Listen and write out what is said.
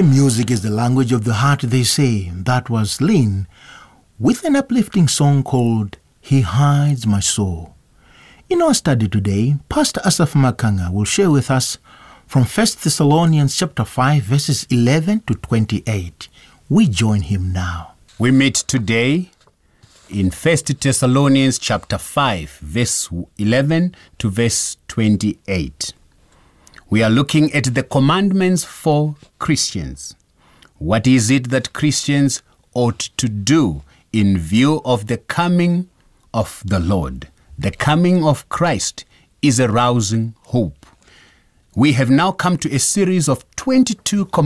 Music is the language of the heart, they say. That was Lynn with an uplifting song called He Hides My Soul. In our study today, Pastor Asaph Makanga will share with us from 1 Thessalonians chapter 5, verses 11 to 28. We join him now. We meet today in 1 Thessalonians chapter 5, verse 11 to verse 28. We are looking at the commandments for Christians. What is it that Christians ought to do in view of the coming of the Lord? The coming of Christ is a rousing hope. We have now come to a series of 22 commandments